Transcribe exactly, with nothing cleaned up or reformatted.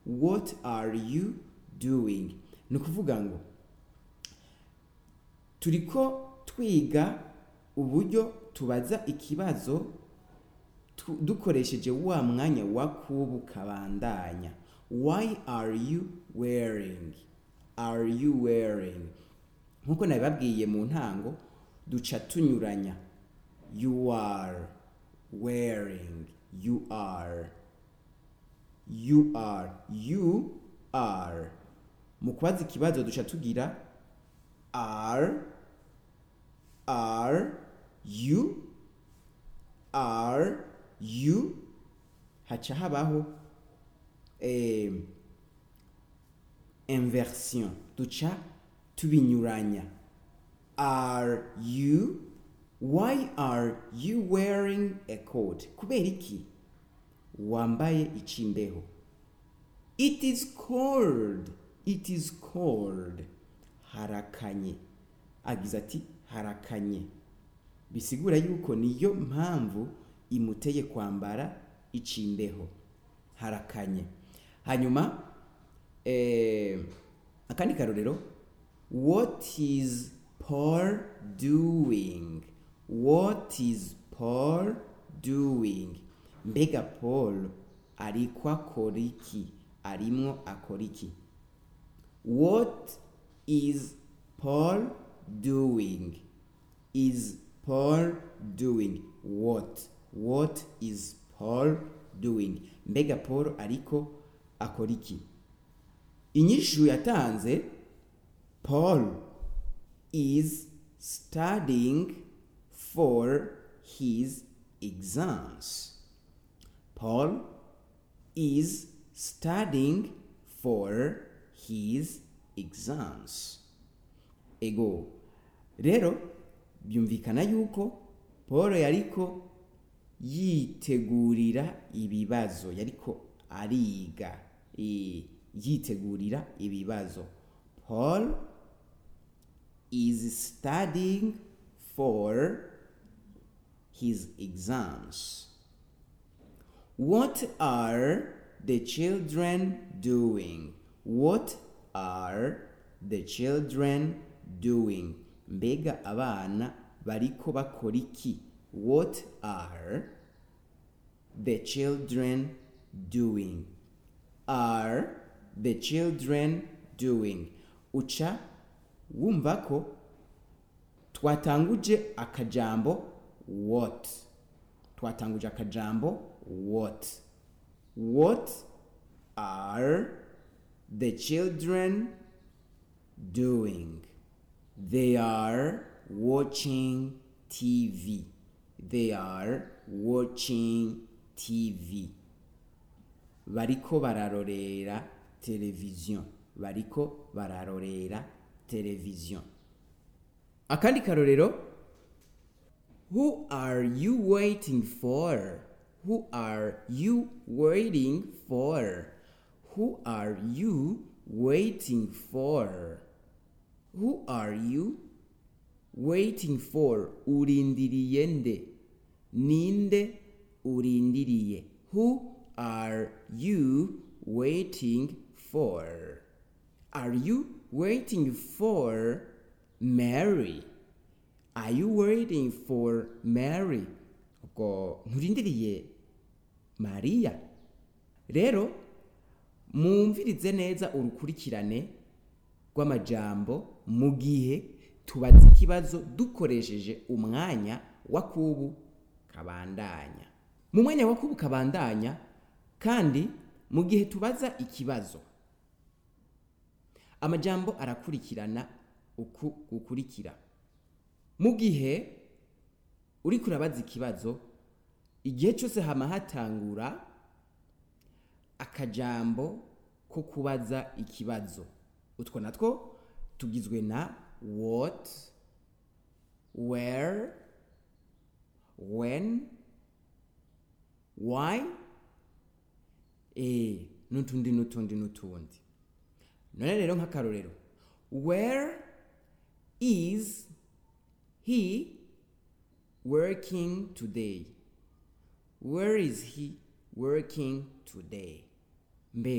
what are you doing? Ni ukuvuga ngo turiko twiga uburyo tubaza ikibazo tu, dukoresheje wa mwanya wa kubu kabandanya. Why are you wearing? Are you wearing? Nkuko nabibabwiye mu ntango duca tunyuranya. You are wearing. You are. You are. You are. Mu kubaza ikibazo duca tugira are. Are you? Are you? Haca habaho eh, inversion. Duca tubinyuranya. Are you? Why are you wearing a coat? Kubera iki wambaye icimbeho? It is cold. It is cold. Harakanye. Agize ati harakanye. Bisigura yuko niyo mpamvu imuteye kwambara icimbeho. Harakanye. Hanyuma eh, akandi karorero. What is Paul doing? What is Paul doing? Mbega Paul ariko akora iki? Arimwo akora iki? What is Paul doing? Is Paul doing what? What is Paul doing? Mbega Paul ariko akora iki? Inyishu yatanze Paul is studying for his exams. Paul is studying for his exams. Ego. Rero byumvikana yuko Paul yariko yitegurira ibibazo, yariko ariga, e, yitegurira ibibazo. Paul is studying for his exams. What are the children doing? What are the children doing? Mbega abana bariko bakora iki? What are the children doing? Are the children doing? Uca wumva ko twatanguje akajambo what. Twatanguje akajambo what. What are the children doing? They are watching T V. They are watching T V. Bariko bararorera television. Bariko bararorera television. Akandi karorero. Who are you waiting for? Who are you waiting for? Who are you waiting for? Who are you waiting for? Urindiriye nde? Ninde urindiriye? Who are you waiting for? Are you waiting for Mary? Are you waiting for Mary? Ko nturindiriye Maria. Rero mumvirize neza urukurikirane rw'amajambo mu gihe tubaza ikibazo dukoresheje umwanya wa kubu kabandanya. Mu mwanya wa kubu kabandanya kandi mu gihe tubaza ikibazo amajambo arakurikirana uku gukurikira. Mu gihe uri kurabaza ikibazo igihe cyose hama hatangura akajambo ko kubaza ikibazo. Utwo natwo tugizwe na what, where, when, why, eh nutundi nutundi nutundi. None rero nk'akarorero, where is he working today? Where is he working today? Mbega